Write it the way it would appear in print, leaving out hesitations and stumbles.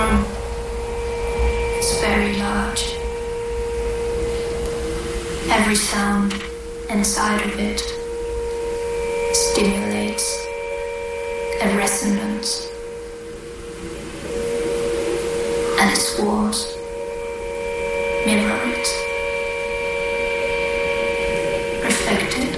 room is very large. Every sound inside of it stimulates a resonance, and its walls mirror it, reflected